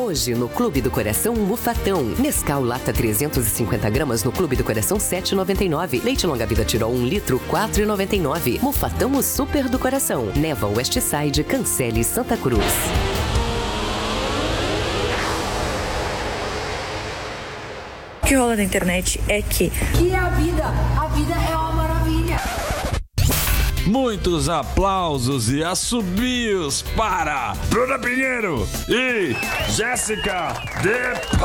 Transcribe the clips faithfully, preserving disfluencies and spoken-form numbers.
Hoje, no Clube do Coração, Mufatão. Nescau Lata trezentos e cinquenta gramas no Clube do Coração, sete reais e noventa e nove centavos. Leite Longa Vida Tirol um litro, quatro reais e noventa e nove centavos. Mufatão, o Super do Coração. Neva Westside, Cancele, Santa Cruz. O que rola na internet é que... Que é a vida? A vida é uma maravilha. Muitos aplausos e assobios para Bruna Pinheiro e Jéssica de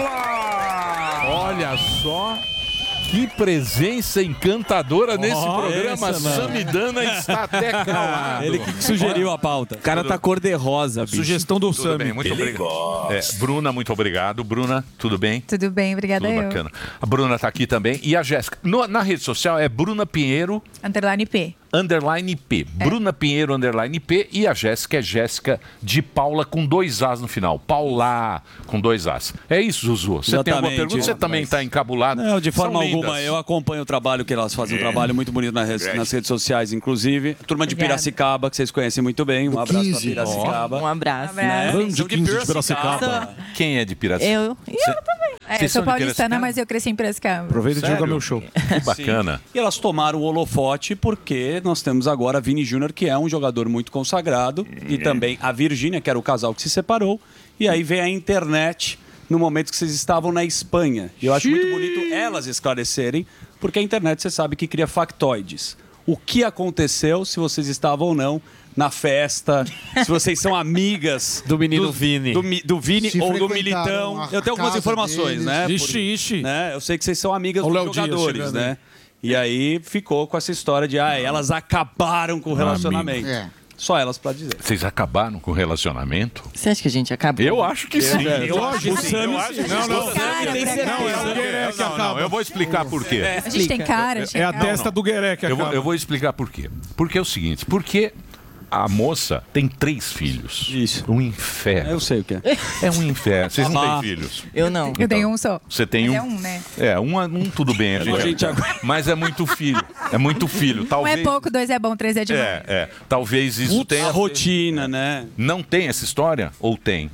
Paula. Olha só que presença encantadora nesse Oh, programa. essa, Samidana está até calado. Ele que sugeriu a pauta. O cara tá cor-de-rosa, bicho. Sugestão do Tudo bem, Sami. muito obrigado. É, Bruna, muito obrigado. Bruna, tudo bem? Tudo bem, obrigada Tudo eu. bacana. A Bruna tá aqui também. E a Jéssica. No- Na rede social é Bruna Pinheiro, Underline P. underline P. Bruna Pinheiro, underline P. E a Jéssica é Jéssica de Paula com dois As no final. Paula com dois As. É isso, Zuzu? Você tem alguma Exatamente. pergunta? Você também está encabulado? Não, de forma São alguma. lindas. Eu acompanho o trabalho que elas fazem, um É. trabalho muito bonito nas redes, nas redes sociais, inclusive. Turma de Obrigada. Piracicaba, que vocês conhecem muito bem. Um abraço pra Piracicaba. Um abraço. Né? Grande São quinze de Piracicaba. Quem é de Piracicaba? Eu. E eu também. É, eu Vocês sou são de paulistana, Piracicaba? mas eu cresci em Piracicaba. Aproveita e Sério? divulga meu show. Que bacana. E elas tomaram o holofote porque nós temos agora Vini Júnior, que é um jogador muito consagrado, e também a Virgínia, que era o casal que se separou. E aí vem a internet no momento que vocês estavam na Espanha. E eu acho muito bonito elas esclarecerem, porque a internet você sabe que cria factoides. O que aconteceu, se vocês estavam ou não na festa, se vocês são amigas Do menino Vini. do, Mi- do Vini Se ou do frequentaram Militão. a Eu tenho algumas casa informações, deles. né? Ixi, ixi. né? Eu sei que vocês são amigas Olha o dos Léo Dias jogadores, chegando né? aí. E aí ficou com essa história de, ah, elas acabaram com o relacionamento. É. Só elas pra dizer. Vocês acabaram com o relacionamento? Você acha que a gente acabou? Eu acho que sim. Eu acho que O sim. Sami Eu sim. acho que Não, sim. não. Cara, Tem pra- certeza. Não, é o Gueré que Não, não, acaba. eu vou explicar por quê. A gente tem cara, a gente É a tem cara. testa do Gueré que Eu vou, acaba. eu vou explicar por quê. Porque é o seguinte, porque a moça tem três filhos. Isso. Um inferno. Eu sei o que é. É um inferno. Vocês não Ah. têm filhos? Eu não. Eu tenho um só. Você tem Mas um? é um, né? É, um, um tudo bem, a gente, A gente agora- mas é muito filho. É muito filho. Um Talvez. é pouco, dois é bom, três é demais. É, é. Talvez isso tenha. A rotina, né? Não tem essa história? Ou tem?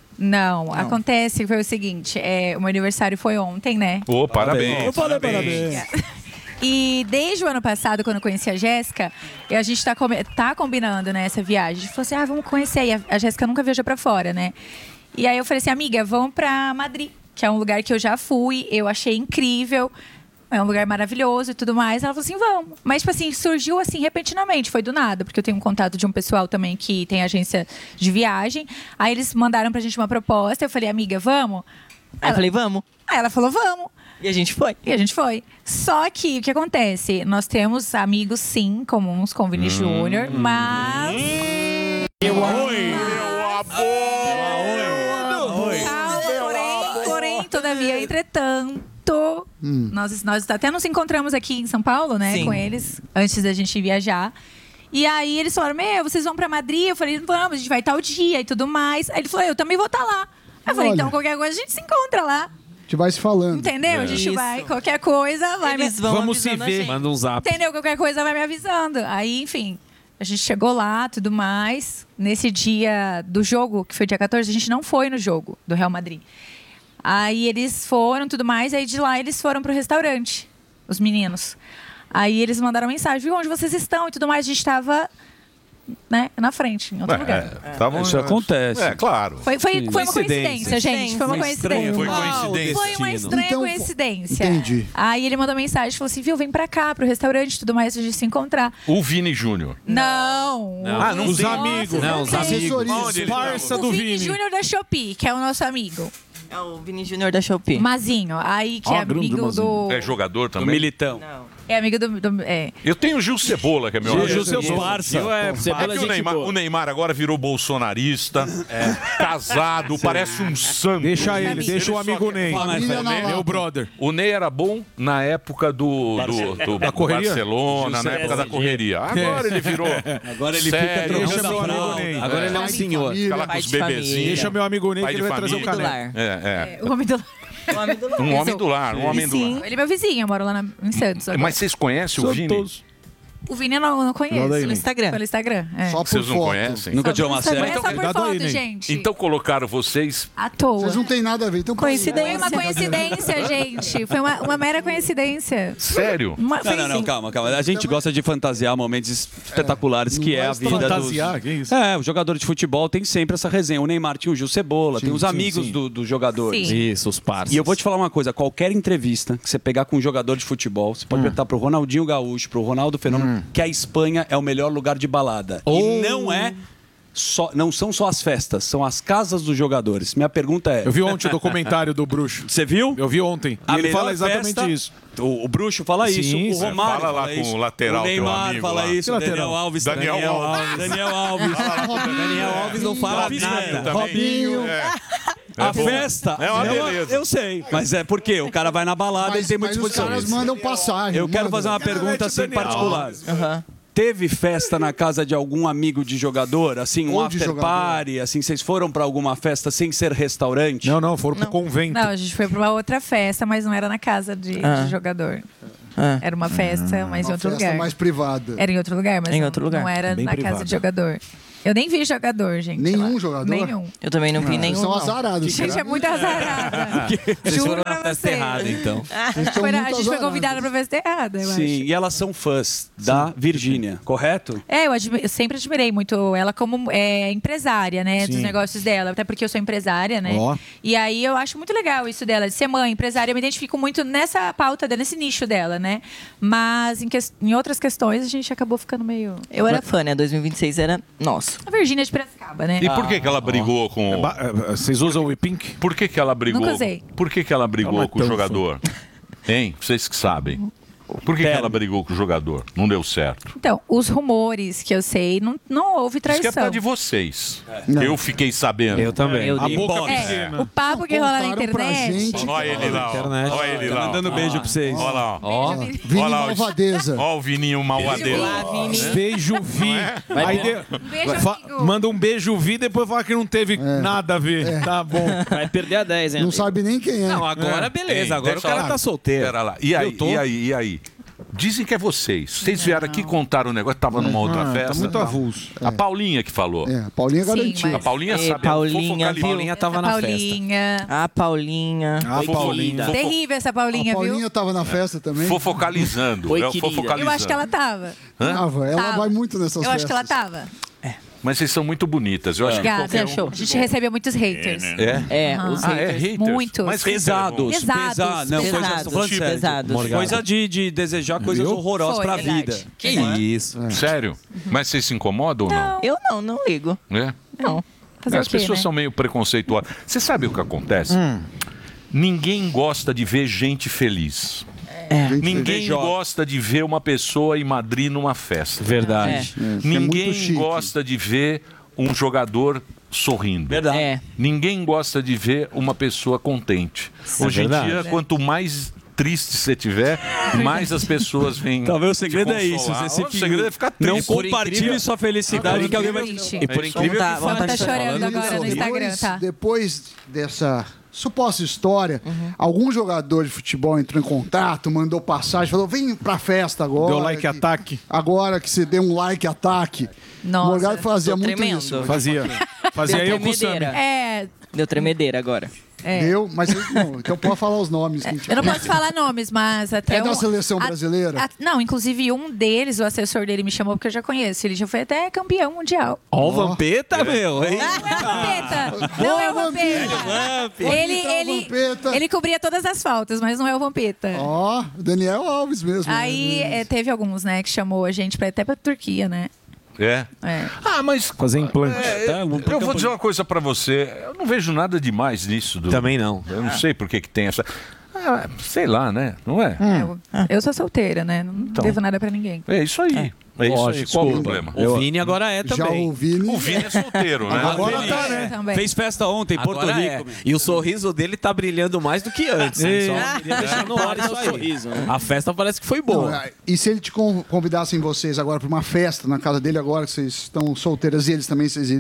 Não, acontece que foi o seguinte, é, o meu aniversário foi ontem, né? Ô, parabéns. Eu falei parabéns. E desde o ano passado, quando eu conheci a Jéssica, e a gente tá, come- tá combinando, né, essa viagem. A gente falou assim, ah, vamos conhecer. E a, a Jéssica nunca viajou pra fora, né? E aí eu falei assim, amiga, vamos pra Madrid, que é um lugar que eu já fui, eu achei incrível. É um lugar maravilhoso e tudo mais. Ela falou assim, vamos. Mas, tipo assim, surgiu assim, repentinamente. Foi do nada, porque eu tenho um contato de um pessoal também que tem agência de viagem. Aí eles mandaram pra gente uma proposta. Eu falei, amiga, vamos? Aí eu falei, vamos. Aí ela falou, vamos. E a gente foi. E a gente foi. Só que o que acontece? Nós temos amigos, sim, comuns com o Vini Júnior, mas. Eu oi. Calma, porém, porém, todavia, entretanto, nós, nós até nos encontramos aqui em São Paulo, né, Sim. com eles, antes da gente viajar. E aí eles falaram, meu, vocês vão pra Madrid? Eu falei, vamos, a gente vai tal dia e tudo mais. Aí ele falou, eu também vou estar lá. Aí eu falei, Olha. então qualquer coisa a gente se encontra lá. A gente vai se falando. Entendeu? A gente Isso. vai, qualquer coisa, vai Eles me... vão Vamos se avisando a ver. gente. Manda um zap. Entendeu? Qualquer coisa vai me avisando. Aí, enfim, a gente chegou lá, tudo mais. Nesse dia do jogo, que foi dia quatorze, a gente não foi no jogo do Real Madrid. Aí eles foram, tudo mais. Aí de lá eles foram pro restaurante, os meninos. Aí eles mandaram mensagem, viu onde vocês estão e tudo mais. A gente tava, né, na frente, em outro É, lugar. é, tavam- Isso acontece. É, claro. Foi, foi, foi uma Coincidência. coincidência, gente. Foi uma Foi coincidência. Foi coincidência. Foi uma estranha Então, coincidência. entendi. Aí ele mandou mensagem, falou assim, viu, vem pra cá, pro restaurante e tudo mais, pra gente se encontrar. O Vini Júnior. Não. Ah, não Os tem. amigos. Não, os os assessores. Onde ele Parça O do Vini Vini. Júnior da Shopee, que é o nosso amigo. É o Vini Júnior da Shopee. Mazinho. Aí, que Ó, é grande amigo Mazinho. do... É jogador Do também? Militão. É amigo do... do- é. Eu tenho o Gil Cebola, que é meu amigo. Gil Cebola. Parça. Gil é É que o Neymar, o Neymar agora virou bolsonarista, casado, parece um santo. Deixa ele, deixa o só amigo quer- Ney. Família na Meu lata. brother. O Ney era bom na época do, do, do, Da do correria? Barcelona, na época da correria. Agora ele virou. Agora ele sério, fica Deixa trocando meu a amigo fralda. Ney. Agora ele é um Pai de senhor. família. Fica lá com Pai os de família. bebezinhos. Deixa meu amigo Ney Pai que de ele vai trazer o família. Do caneco. lar. É, é. O homem do... O homem do lar. Um homem do lar, um homem do lar. Ele é meu vizinho, eu moro lá na- em Santos. agora. Mas vocês conhecem o Vini? Santos. O Vini eu não, não conheço. Não, daí Pelo nem. Instagram. Pelo Instagram, é. Só por Vocês não foto. conhecem? Nunca Só tirou pelo uma selfie? Instagram, só por foto, gente. Então colocaram vocês... À toa. Vocês não têm nada a ver. Então, Foi uma coincidência, gente. Foi uma, uma mera coincidência. Sério? Uma, Não, não, não, calma, calma. A gente gosta de fantasiar momentos espetaculares que é a vida fantasiar, dos... que isso? É, o jogador de futebol tem sempre essa resenha. O Neymar tinha o Gil Cebola, Sim, tem os sim, amigos sim. do- dos jogadores. Sim. Isso, os parceiros. E eu vou te falar uma coisa, qualquer entrevista que você pegar com um jogador de futebol, você Hum. pode perguntar pro Ronaldinho Gaúcho, pro Ronaldo Fenômeno, que a Espanha é o melhor lugar de balada. Oh. E não é... Só, não são só as festas, são as casas dos jogadores. Minha pergunta é... Eu vi ontem o documentário do Bruxo. Você viu? Eu vi ontem. A E ele melhor fala exatamente festa- isso. O, o Bruxo fala Sim, isso, o sim. Romário Fala lá fala com isso, o lateral, o teu Neymar amigo fala lá. isso, Que o Daniel lateral? Alves, Daniel Daniel Alves. Alves, Daniel Alves, Daniel Alves não fala Robinho nada. também. Robinho. É. A É bom. festa É uma eu- beleza. Eu sei, mas é porque o cara vai na balada e Mas, tem mas muitas os caras posições. mandam passagem. Eu quero mandam. fazer uma pergunta assim Daniel particular. Alves. Teve festa na casa de algum amigo de jogador, assim, um Ou de after jogador. party, assim, vocês foram pra alguma festa sem ser restaurante? Não, não, foram pro convento. Não, a gente foi pra uma outra festa, mas não era na casa de, Ah. de jogador. Ah. Era uma festa, mas em Uma outro festa lugar. mais privada. Era em outro lugar, mas Em não, outro lugar. não era Bem na privada. casa de jogador. Eu nem vi jogador, gente. Nenhum lá. jogador? Nenhum. Eu também não vi Vocês nenhum. são não. azarados. Gente, cara. é muito azarada. Vocês Juro foram pra na festa você. errada, então. Vocês são Foi na- a muito gente foi azarados. convidada pra festa errada, eu Sim, acho. e elas são fãs da Virgínia, correto? É, eu, admi- eu sempre admirei muito ela como é, empresária, né? Dos Sim. negócios dela. Até porque eu sou empresária, né? Ó. E aí eu acho muito legal isso dela, de ser mãe, empresária. Eu me identifico muito nessa pauta dela, nesse nicho dela, né? Mas em, ques- em outras questões a gente acabou ficando meio. Eu era fã, né? dois mil e vinte e seis era nosso. A Virgínia de Piracicaba, né? E por que, que ela brigou com... Ba- eh, Vocês usam o e-pink? Por que, que ela brigou? Nunca usei. Por que, que ela brigou Não é com o tão jogador? Hein? Vocês que sabem. Por que, que ela brigou com o jogador? Não deu certo. Então, os rumores que eu sei, não, não houve Isso que é traição. por causa de vocês. Não. Eu fiquei sabendo. Eu também. Eu A dei. boca Embora. É, pequena. o papo que rola na Contaram pra internet. gente. Olha ele lá, ó. Olha ele lá. ó. Mandando beijo pra vocês. Olha lá. Ó. Vini Olha lá, Malvadeza. Ó o Vininho malvadeiro. Beijo vi. Aí de- beijo, fa- amigo. manda um beijo vi, depois fala que não teve nada a ver. Tá bom. Vai perder a dez, hein? Não amigo? sabe nem quem é. Não, agora beleza, agora Deixa o cara lá. tá solteiro. Pera lá. E aí, Eu tô. e aí, e aí? Dizem que é vocês. Vocês vieram aqui contar um negócio, tava numa outra Ah, festa. tá muito avulso. A Paulinha que falou. É, a Paulinha Sim, garantiu. mas- A Paulinha É, sabe. Paulinha, fofocalizar. viu? Paulinha tava a na festa. Paulinha. A Paulinha. Ah, Foi Paulinha. querida. Terrível essa Paulinha, A Paulinha viu? tava na festa também. Fofocalizando. Oi, é o querida. fofocalizando. Eu acho que ela tava. Tava. Ela Tava. vai muito nessas Eu festas. acho que ela tava. Mas vocês são muito bonitas. Eu acho que Obrigada. qualquer um... A gente recebeu muitos haters. É? É, Aham. os Ah, é haters. haters? Muitos. Mas hater é Pesados, bom. Pesados, pesados. Não, coisa, pesados. tô falando Tipo, sério. pesados. Coisa de, de desejar coisas Viu? horrorosas Foi, pra verdade. vida. Que isso? Sério? Mas vocês se incomodam ou não? Eu não, não ligo. É? Não. Fazer As o quê, pessoas né? são meio preconceituosas. Você sabe o que acontece? Ninguém gosta de ver gente feliz. Gente, Ninguém Invejosa. gosta de ver uma pessoa ir madrinha numa festa. Verdade. é, isso é Ninguém muito chique. gosta de ver um jogador sorrindo. Verdade. É. Ninguém gosta de ver uma pessoa contente. Hoje em dia, quanto mais triste você tiver, mais as pessoas vêm. Talvez o segredo te é isso. consolar. Você se O segredo é ficar Não triste. compartilhe sua felicidade que alguém vai... Triste. E por incrível Vamos que tá, vamos tá pareça- chorando agora no Depois- Instagram, tá? Depois dessa suposta história, algum jogador de futebol entrou em contato, mandou passagem, falou: vem pra festa agora. Deu like que- ataque. Agora que você deu um like ataque. Nossa, o Morgado fazia tô muito tremendo. isso. Fazia. Fazia Deu eu com o Sammy. tremedeira. É, Deu tremedeira agora. é. Deu, mas não, então pode falar os nomes. que a gente- Eu não posso falar nomes, mas até É da um- seleção a- brasileira? a- não, inclusive um deles, o assessor dele me chamou porque eu já conheço. Ele já foi até campeão mundial. Ó o Vampeta, meu. Hein? Não é o Vampeta. Não é o Vampeta. Ele, ele, Vampeta. ele cobria todas as faltas, mas não é o Vampeta. Ó, Daniel Alves mesmo. Aí né? é, teve alguns, né, que chamou a gente pra, até pra Turquia, né? É. É. Ah, mas Fazer implante. É, Tá, um eu campo- vou dizer uma coisa pra você. Eu não vejo nada demais nisso. Do... Também não. Eu não sei por que que tem essa... Ah, sei lá, né? Não é? Eu, eu sou solteira, né? Não Então. devo nada pra ninguém. É isso aí. É, isso aí. Lógico, Qual o desculpa. problema? O Vini agora é Já também. o Vini. O Vini é solteiro, né? Agora Feliz. tá, né? Também. Fez festa ontem em Porto Agora Rico. é. meu. E o sorriso dele tá brilhando mais do que antes. hein? Só queria deixar no ar isso aí. sorriso, né? A festa parece que foi boa. Não, e se ele te con- convidassem vocês agora para uma festa na casa dele agora que vocês estão solteiras e eles também, vocês iriam?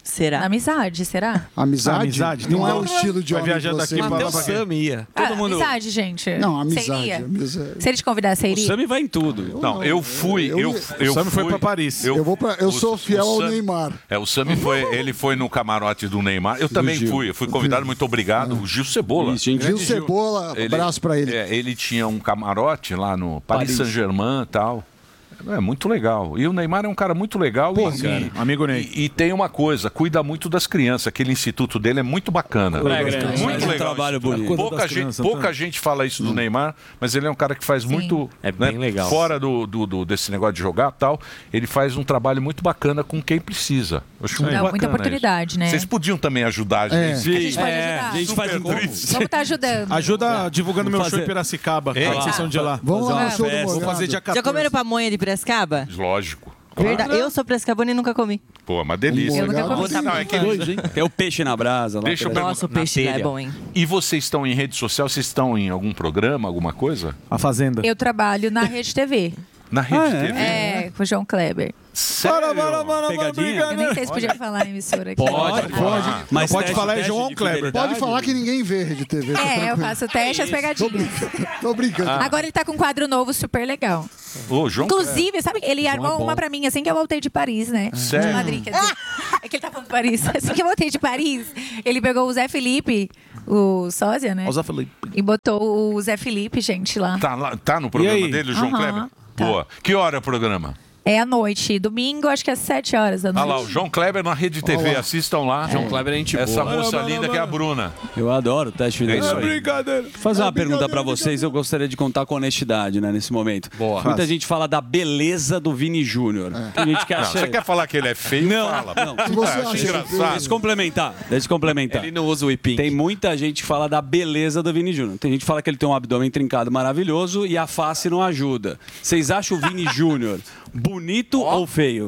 Será? Na amizade, será? Amizade? Amizade? Não é o Porra. estilo de Vai homem viajar que daqui você pra lá gosta. pra cá. Sam ia. Ah, Todo mundo- amizade, gente. Não, Você amizade. iria? amizade. Se ele te convidar, você O iria? Sami vai em tudo. Não, eu fui. Eu, eu, O Sami foi fui- pra Paris. Eu vou pra- eu o- sou fiel o ao Sami- Neymar. É, o Sami foi, ele foi no camarote do Neymar. Eu também Gil. fui. Eu fui convidado, muito obrigado. O Gil Cebola. Isso, gente. Gil Cebola, abraço pra ele. É, ele tinha um camarote lá no Paris, Paris. Saint-Germain e tal. É muito legal. E o Neymar é um cara muito legal. Pô, e, cara, e- amigo Ney. E, e tem uma coisa, cuida muito das crianças. Aquele instituto dele é muito bacana. É, grande. muito Faz um legal. trabalho isso. bonito. Pouca, das gente, crianças, pouca tá? gente fala isso do Neymar, mas ele é um cara que faz muito. É né, bem legal. Fora do, do- do- desse negócio de jogar e tal, ele faz um trabalho muito bacana com quem precisa. Eu acho muito Dá bacana muita oportunidade, isso. né? Vocês podiam também ajudar a É. gente. A gente pode É, ajudar. a gente faz um Super como? triste. Vamos estar ajudando. Ajuda divulgando meu Vou show em fazer- Piracicaba. É. Ah, vocês são de lá. Vamos lá no Fazer show uma do festa. Vou Morgado. fazer dia Já quatorze. comeram pamonha de Piracicaba? Lógico. Verdade. Eu sou piracicabana e nunca comi. Pô, uma delícia. Eu nunca comi. Não, é que eles- Dois, hein? Tem o peixe na brasa lá. Deixa eu por perguntar. Nossa, o Na peixe lá é telha. bom, hein? E vocês estão em rede social? Vocês estão em algum programa, alguma coisa? A Fazenda. Eu trabalho na Rede T V. Na Rede Ah, é? T V? É, com o João Kleber. Sério? Pegadinha? Eu nem sei se podia falar na emissora aqui. Pode, pode. Ah. Mas Não pode teste- falar é teste João de Kleber. fidelidade? Pode falar que ninguém vê Rede T V. tá É, eu tranquilo. faço teste as pegadinhas. Tô brincando. Agora ele tá com um quadro novo super legal. Ô, João Inclusive, sabe, ele armou uma pra mim assim que eu voltei de Paris, né? Sério? De Madrid, quer dizer. É que ele tá falando de Paris. Assim que eu voltei de Paris, ele pegou o Zé Felipe, o sósia, né? Zé Felipe. E botou o Zé Felipe, gente, lá. Tá, lá, tá no programa E aí? dele, o João Aham, Kleber? tá. Boa. Que hora é o programa? É à noite. Domingo, acho que é às sete horas da Ah noite. lá, o João Kleber na Rede T V. Olá. Assistam lá. João Kleber é gente Essa boa. moça linda que é a Bruna. Eu adoro o teste de É isso fidelidade. aí. Brincadeira. Vou fazer uma É pergunta pra brincadeira, vocês, eu gostaria de contar com honestidade, né, nesse momento. Boa. Muita Fácil. gente fala da beleza do Vini Júnior. Tem gente que Não, acha... você quer falar que ele é feio? Não, Fala. não. Se você Ah, acha acho que- engraçado. Deixa eu complementar. Deixa eu complementar. Ele não usa o Ipink. Tem muita gente que fala da beleza do Vini Júnior. Tem gente que fala que ele tem um abdômen trincado maravilhoso e a face não ajuda. Vocês acham o Vini Júnior bonito ou feio?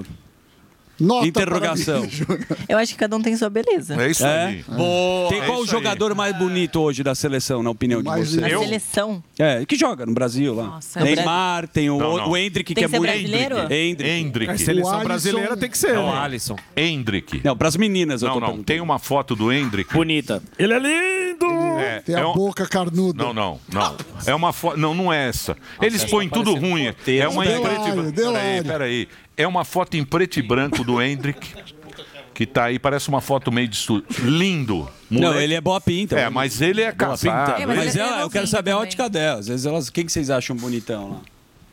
Nota Interrogação. para Vini Júnior. Eu acho que cada um tem sua beleza. É isso É? aí. Boa. Tem É qual o isso aí. jogador mais bonito hoje da seleção, na opinião de Mais vocês? A Eu? seleção. É, que joga no Brasil lá. Nossa, Neymar, tem o, Não, não. o Endrick, Tem que é que ser muito... brasileiro? Endrick. A Hendrick. O seleção Alisson- brasileira tem que ser. É o né? Alisson. Hendrick. Não, pras meninas eu Não, tô não. perguntando. Tem uma foto do Hendrick. Bonita. Ele é lindo! É, Tem é a um- boca carnuda. Não, não, não. É uma foto. Não, não é essa. Eles põem tudo ruim. É uma em preto e branco. Delário, Delário. Peraí, peraí. É uma foto em preto e branco do Hendrick. Que tá aí, parece uma foto meio de estúdio. Lindo. Não, Moleque. ele é boa pinta. É, mas ele é casado. É, Mas, mas ele é ela, eu novinho quero saber a também. ótica dela. Às vezes elas, quem que vocês acham bonitão lá?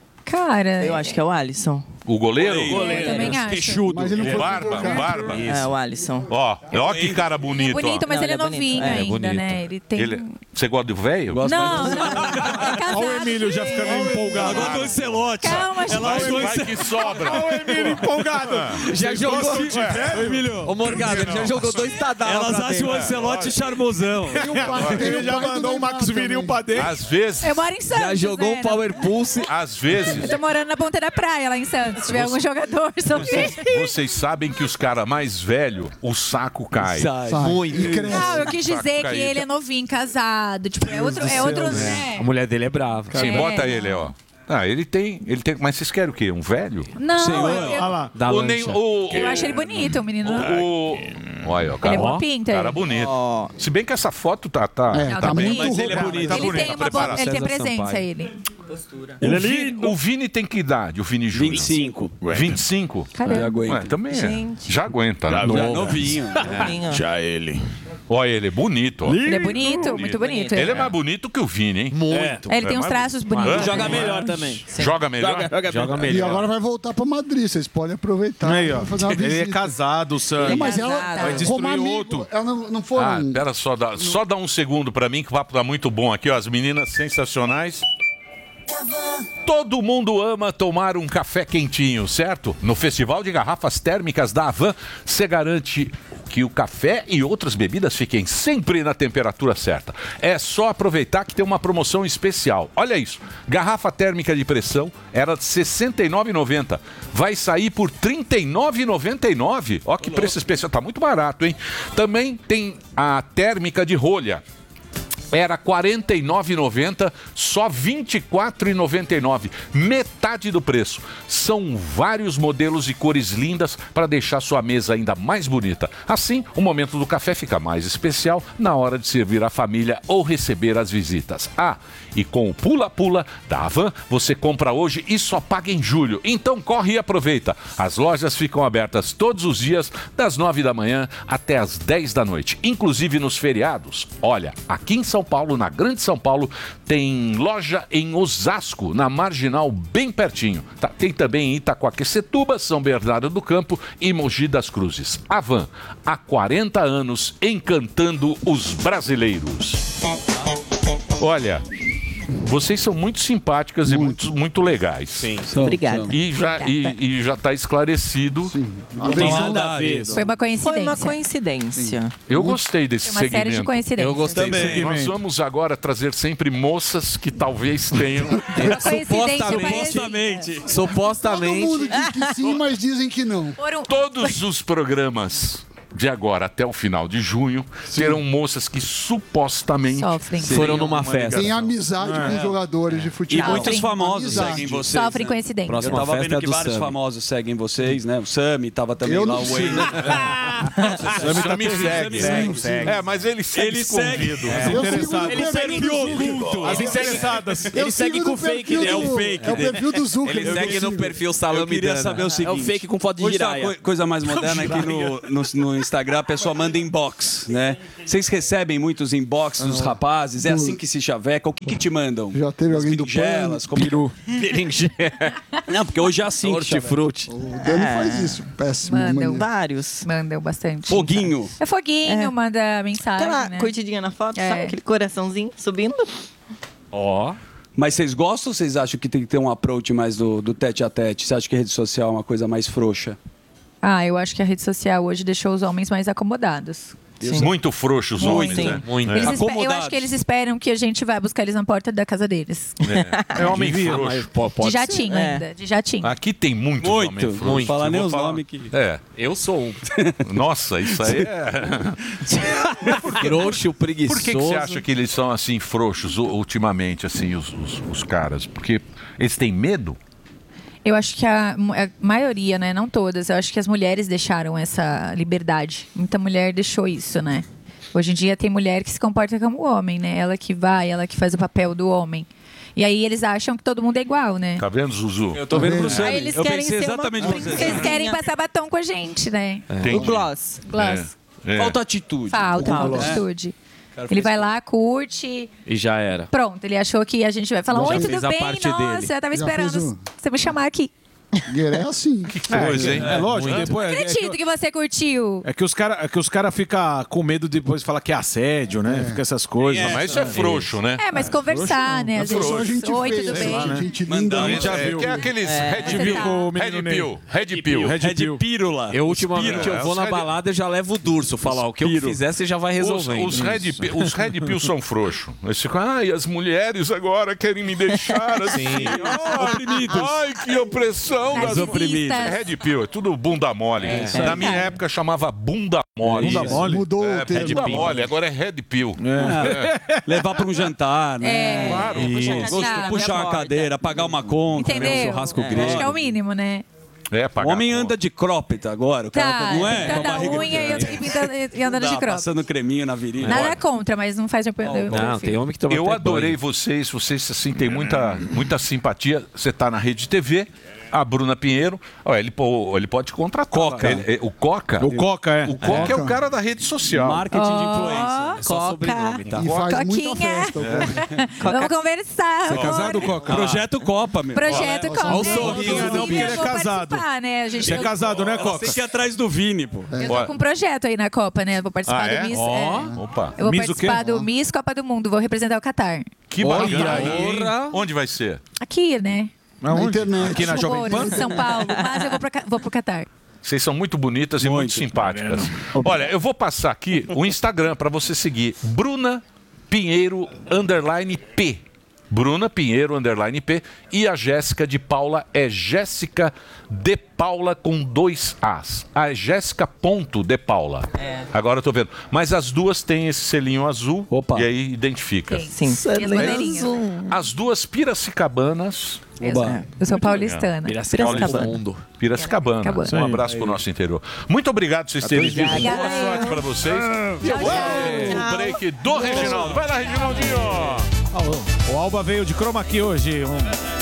Cara, Eu acho que é o Alisson. O goleiro? eu também acho. Queixudo. Mas ele não O foi Barba, convocado. o Barba. É o Alisson. Ó, ó que cara bonito. Bonito, ó. mas Não, ele é ele é bonito. novinho É, ainda, bonito. né? Ele tem... Ele... Você gosta do velho? Gosto Não, mais não. É casado. Olha o Emílio já ficando empolgado. Agora do Ancelotti. Calma, gente. Vai, vai que sobra. Olha o Emílio empolgado. Já jogou. Ô, Emílio. Ô, Morgado, ele já jogou dois tadalos. Elas acham o Ancelotti charmosão. Tem um pai- tem Ele um já pai do mandou o Neymar Max Viril também. pra dentro. Às vezes, Eu moro em Santos, Já jogou né? um Power Pulse. às vezes, Eu tô morando na ponta da praia, lá em Santos. Se tiver algum jogador, só vocês sabem que os caras mais velhos, o saco cai. Sai. Sai. Muito. E cresce. Não, eu quis dizer que caído. ele é novinho, casado. Tipo, é outro, é outro, né? A mulher dele é brava. Sim, É. bota ele, ó. Ah, ele tem, ele tem. Mas vocês querem o quê? Um velho? Não, Senhor, eu, eu, Olha lá. Da o, lancha. nem, o, eu acho ele bonito, o menino. o, olha, ó, Ele cara, é boa ó, pinta. cara ele. bonito. Ó. Se bem que essa foto tá, tá, É, Não, tá tá bem. bonito. Mas ele é bonito. Tá Ele bonito, tem tá uma boa, preparado. ele tem César presença, Sampaio. ele. O Vini, o Vini tem que idade, o Vini Júnior? vinte e cinco. vinte e cinco? Já Caramba. aguenta. Ué, também é. Gente. Já aguenta, né? Já novinho. Novinho. Já ele. Olha, ele é bonito, ó. Ele é bonito, muito bonito. Ele é mais bonito que o Vini, hein? Muito. É, ele tem É uns mais- traços bonitos. Hã? Joga melhor também. Joga melhor? Joga E melhor. agora vai voltar pra Madrid. Vocês podem aproveitar. Aí, ó. pra fazer uma Ele é visita. casado, Sam. Não, mas ela Casado. Vai destruir como amigo, outro. Ela não, não foram. Ah, pera só, dá, só dá um segundo pra mim que o papo tá muito bom aqui, ó. As meninas sensacionais. Todo mundo ama tomar um café quentinho, certo? No Festival de Garrafas Térmicas da Havan, você garante que o café e outras bebidas fiquem sempre na temperatura certa. É só aproveitar que tem uma promoção especial. Olha isso, garrafa térmica de pressão era de sessenta e nove reais e noventa centavos. Vai sair por trinta e nove reais e noventa e nove centavos. Ó que preço especial, tá muito barato, hein? Também tem a térmica de rolha. era quarenta e nove reais e noventa centavos, só vinte e quatro reais e noventa e nove centavos. Metade do preço. São vários modelos e cores lindas para deixar sua mesa ainda mais bonita. Assim, o momento do café fica mais especial na hora de servir a família ou receber as visitas. Ah, e com o Pula-Pula da Havan, você compra hoje e só paga em julho. Então corre e aproveita. As lojas ficam abertas todos os dias, das nove da manhã até as dez da noite, inclusive nos feriados. Olha, aqui em São Paulo, na Grande São Paulo, tem loja em Osasco, na Marginal, bem pertinho. Tá, tem também em Itaquaquecetuba, São Bernardo do Campo e Mogi das Cruzes. Havan, há quarenta anos, encantando os brasileiros. Olha, vocês são muito simpáticas muito. e muito, muito legais. Sim. Obrigada. E já e, e já está esclarecido. Não tem nada a ver. Foi uma coincidência. Foi uma coincidência. Sim. Eu gostei desse Foi uma segmento. série de coincidências. Eu gostei Também. desse Nós vamos agora trazer sempre moças que talvez tenham. Uma coincidência Supostamente. Todo Supostamente. mundo diz que sim, mas dizem que não. Foram- Todos os programas de agora até o final de junho terão moças que supostamente Sofrem. Foram numa uma festa. Tem amizade com os jogadores de E futebol. muitos famosos Amizade. seguem vocês. Sofrem né? coincidência. Eu Próxima tava festa vendo é que do vários Sami. famosos seguem vocês, né? O Sami tava também Eu lá, não o sei. Wayne. Sami segue, segue, segue. É, mas ele segue Ele segue. escondido. Eu sigo no Ele segue perfil do Zuckerberg. As interessadas. Eu Ele segue sigo com no o fake perfil dele. É do- o fake É o dele. perfil do Zuckerberg. Ele segue no perfil Eu Salame queria Dana. saber o seguinte. É o fake com foto de Hoje tá uma giraia. coi- coisa mais moderna é que no, no, no Instagram a pessoa manda inbox, né? Vocês recebem muitos inbox dos rapazes? É assim que se chaveca? O que que te mandam? Já teve alguém do Berinjelas, como... Peru. Não, porque hoje é assim que chaveca. Hortifruti. O Dani faz isso. Péssimo. Mandam. maneiro. Vários. Mandam bastante. Foguinho. É foguinho, É. manda mensagem, Aquela né? curtidinha na foto, É. sabe? Aquele coraçãozinho subindo. Ó. Mas vocês gostam ou vocês acham que tem que ter um approach mais do, do tete a tete? Você acha que a rede social é uma coisa mais frouxa? Ah, eu acho que a rede social hoje deixou os homens mais acomodados. Muito frouxos os homens, Muito. né? Muito. Eles espe- eu Acomodados. acho que eles esperam que a gente vá buscar eles na porta da casa deles. É, é homem Devia, frouxo. mas po- De pode ser. jatinho É. ainda, de jatinho. Aqui tem muitos Muito, homens frouxos. muito. Fala Eu nem vou os falar- nomes que... É. Eu sou um. Nossa, isso aí é... Frouxo, preguiçoso. Por que, que você acha que eles são assim frouxos u- ultimamente, assim, os, os, os caras? Porque eles têm medo? Eu acho que a, a maioria, né? Não todas. Eu acho que as mulheres deixaram essa liberdade. Muita mulher deixou isso, né? Hoje em dia tem mulher que se comporta como homem, né? Ela que vai, ela que faz o papel do homem. E aí eles acham que todo mundo é igual, né? Tá vendo, Zuzu? Eu tô vendo pro Aí Sami. eles Eu querem pensei ser uma exatamente princesa. você. Eles querem passar batom com a gente, né? Entendi. O gloss. Gloss. É. Falta atitude. Falta, falta É. atitude. Ele vai lá, curte. E já era. Pronto, ele achou que a gente vai falar: Já Oi, fez tudo a bem? parte Nossa, dele. eu tava Já esperando fez o- você me chamar aqui. É assim. Que coisa, hein? É lógico, depois. Não É, acredito é, que você curtiu. é que os caras é cara ficam com medo de depois falar que é assédio, né? Fica essas coisas. Mas isso é frouxo, né? É, mas conversar, né? Às vezes, Só gente Oi, feia, tudo sei bem? lá, né? Gente linda. Mandar, né? A gente já viu. Que é aqueles Red você Pill. tá- o menino Red Ney. Pill. Red Pill. Red É de Pill. pílula. Eu ultimamente Piro. eu vou Os na Red- balada e já levo o Durso. Falar o que eu Piro. fizer, você já vai Os, resolvendo. os, red, Pi- os Red Pill são frouxos. Eles ficam, ai, as mulheres agora querem me deixar assim. Ai, Oprimidos. Ai, que opressão. das Narcisistas. mulheres. Red Pill, é tudo bunda mole. Na minha época chamava bunda mole. Bunda mole? Mudou É, o termo. bunda mole, agora é Red Pill. Levar para um jantar, né? É. Claro. Isso. Sabe, Puxar a uma porta. cadeira, pagar uma conta, comer um Entendeu? churrasco É. grego. Acho que é o mínimo, né? É, O pagar homem conta. anda de cropped agora. O cara Tá, tá, não é? Com a pintando a barriga unha e, grande. e, pintando- e andando de Dá, cropped. passando creminho na virilha. Nada contra, mas não faz eu eu- Não, tem homem que toma Eu até adorei banho. vocês, vocês assim têm muita, muita simpatia. Você tá na Rede T V, a Bruna Pinheiro, ó, ele, pô- ele pode contratar. Coca. Ele- é, o Coca. O Coca, é. O Coca é o cara da rede social. Marketing de Ó. influência. É só Coca. sobrenome, tá? E faz Coquinha. muita festa. o Coca. Vamos conversar. Você é casado, amor. Coca? Projeto Copa, meu. Projeto Olha, Copa. olha o sorriso, Eu não, porque ele é vou casado. participar, né? A gente Você é casado, né, Coca? Tem que ir atrás do Vini, pô. Eu tô com um projeto aí na Copa, né? Eu vou participar Ah, é? do Miss. Ó, é. opa. Eu vou Miss o quê? participar do Miss Copa do Mundo. Vou representar o Catar. Que Olha bacana. aí, hein? Porra. Onde vai ser? Aqui, né? Na internet. Aqui na Jovem Humor, Pan? em São Paulo. Mas eu vou, pra, Ca- vou pro Catar. Vocês são muito bonitas e muito, Muito. simpáticas. Olha, eu vou passar aqui o Instagram para você seguir. Bruna Pinheiro underline P. Bruna Pinheiro, underline P. E a Jéssica de Paula é Jéssica de Paula com dois As. A é Jéssica ponto de Paula. É. Agora eu tô vendo. Mas as duas têm esse selinho azul. Opa. E aí identifica. Sim. Sim. As duas Piracicabanas. Oba. Eu sou paulistana. Piracicabana. Mundo. Piracicabana. Piracicabana. Um abraço pro nosso interior. Muito obrigado por vocês terem vindo. Obrigada. Boa sorte para vocês. E Tchau, o break do Reginaldo. Vai lá, Reginaldinho. O Alba veio de chroma aqui hoje. Um...